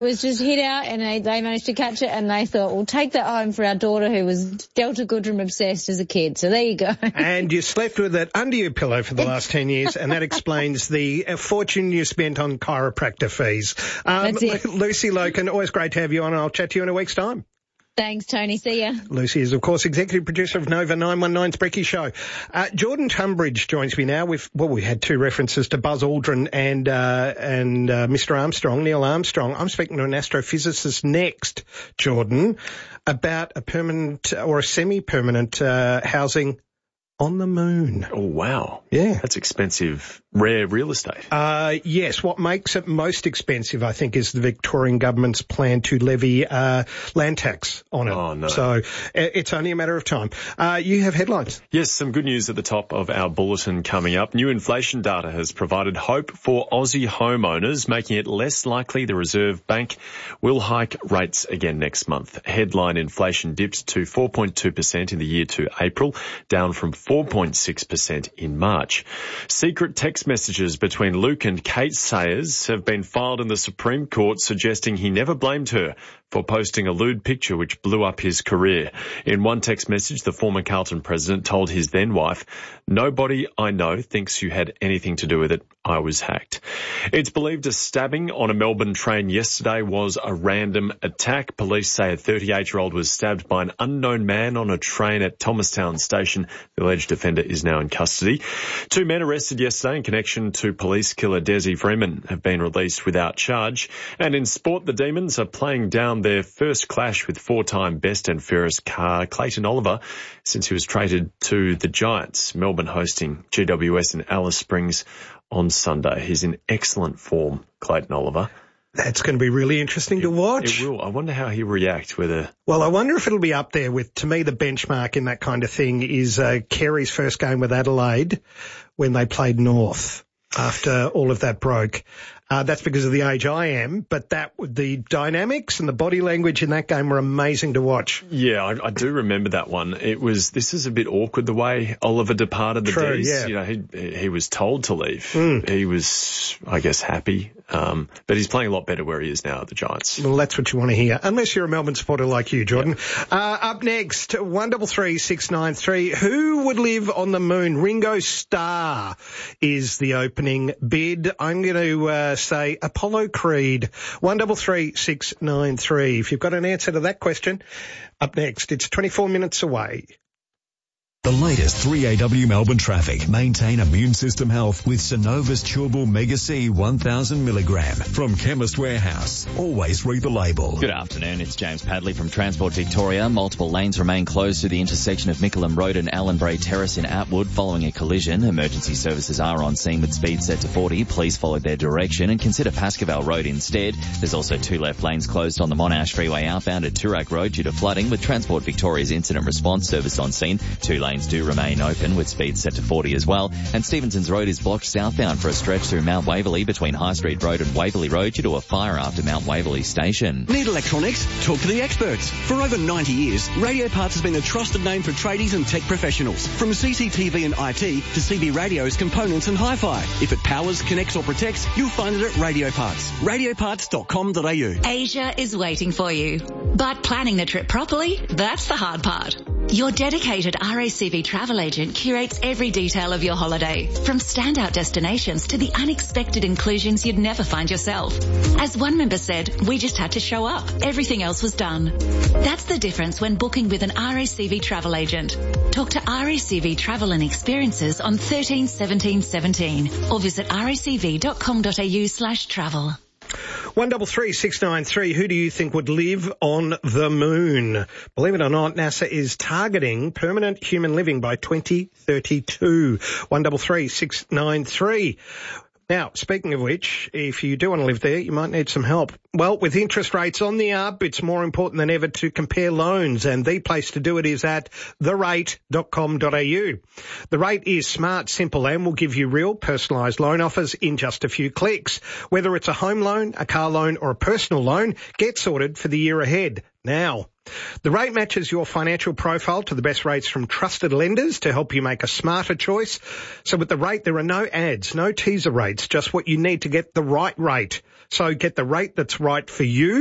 was just hit out, and they managed to catch it, and they thought, we'll take that home for our daughter who was Delta Goodrem obsessed as a kid. So there you go. And you slept with it under your pillow for the last 10 years, and that explains the fortune you spent on chiropractor fees. That's it. Lucy Loken, always great to have you on, and I'll chat to you in a week's time. Thanks, Tony. See ya. Lucy is, of course, executive producer of Nova 919's Brekkie Show. Jordan Tunbridge joins me now. We had two references to Buzz Aldrin and Mr. Armstrong, Neil Armstrong. I'm speaking to an astrophysicist next, Jordan, about a permanent or a semi-permanent housing on the moon. Oh, wow. Yeah. That's expensive, rare real estate. Yes. What makes it most expensive, I think, is the Victorian government's plan to levy land tax on it. Oh, no. So it's only a matter of time. You have headlines. Yes, some good news at the top of our bulletin coming up. New inflation data has provided hope for Aussie homeowners, making it less likely the Reserve Bank will hike rates again next month. Headline inflation dipped to 4.2% in the year to April, down from 4.6% in March. Secret text messages between Luke and Kate Sayers have been filed in the Supreme Court suggesting he never blamed her for posting a lewd picture which blew up his career. In one text message, the former Carlton president told his then wife, "Nobody I know thinks you had anything to do with it. I was hacked." It's believed a stabbing on a Melbourne train yesterday was a random attack. Police say a 38-year-old was stabbed by an unknown man on a train at Thomastown Station. The alleged offender is now in custody. Two men arrested yesterday in connection to police killer Desi Freeman have been released without charge. And in sport, the Demons are playing down their first clash with four-time best and fairest car Clayton Oliver since he was traded to the Giants. Melbourne hosting GWS in Alice Springs on Sunday. He's in excellent form, Clayton Oliver. That's going to be really interesting to watch. It will. I wonder how he'll react whether... Well, I wonder if it'll be up there with, to me, the benchmark in that kind of thing is Carey's first game with Adelaide when they played North after all of that broke. That's because of the age I am, but the dynamics and the body language in that game were amazing to watch. Yeah, I do remember that one. This is a bit awkward the way Oliver departed the D's. Yeah. You know, he was told to leave. He was, I guess, happy. But he's playing a lot better where he is now at the Giants. Well, that's what you want to hear, unless you're a Melbourne supporter like you, Jordan. Yeah. Up next, 133 693. Who would live on the moon? Ringo Starr is the opening bid. I'm going to say Apollo Creed. 133 693. If you've got an answer to that question, up next. It's 24 minutes away. The latest 3AW Melbourne traffic. Maintain immune system health with Synovus Chewable Mega C 1000 milligram from Chemist Warehouse. Always read the label. Good afternoon, it's James Padley from Transport Victoria. Multiple lanes remain closed to the intersection of Mickleham Road and Allen Bray Terrace in Atwood following a collision. Emergency services are on scene with speed set to 40. Please follow their direction and consider Pascoval Road instead. There's also two left lanes closed on the Monash Freeway outbound at Toorak Road due to flooding, with Transport Victoria's incident response service on scene. Two lanes do remain open with speed set to 40 as well. And Stevenson's Road is blocked southbound for a stretch through Mount Waverley between High Street Road and Waverley Road due to a fire after Mount Waverley Station. Need electronics? Talk to the experts. For over 90 years, Radio Parts has been a trusted name for tradies and tech professionals. From CCTV and IT to CB radios, components and hi-fi. If it powers, connects or protects, you'll find it at Radio Parts. Radioparts.com.au. Asia is waiting for you. But planning the trip properly, that's the hard part. Your dedicated RACV travel agent curates every detail of your holiday, from standout destinations to the unexpected inclusions you'd never find yourself. As one member said, we just had to show up. Everything else was done. That's the difference when booking with an RACV travel agent. Talk to RACV Travel and Experiences on 13 17 17 or visit racv.com.au/travel. 133 693. Who do you think would live on the moon? Believe it or not, NASA is targeting permanent human living by 2032. 133 693. Now, speaking of which, if you do want to live there, you might need some help. Well, with interest rates on the up, it's more important than ever to compare loans, and the place to do it is at therate.com.au. The Rate is smart, simple, and will give you real personalised loan offers in just a few clicks. Whether it's a home loan, a car loan, or a personal loan, get sorted for the year ahead. now. The rate matches your financial profile to the best rates from trusted lenders to help you make a smarter choice. So with the rate, there are no ads, no teaser rates, just what you need to get the right rate. So get the rate that's right for you.